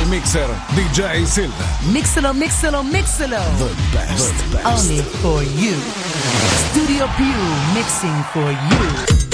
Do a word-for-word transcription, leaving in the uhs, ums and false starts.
mixer D J Silver. Mixalo, mixalo, mixalo. The best, the best. Only for you. Studio Più, mixing for you.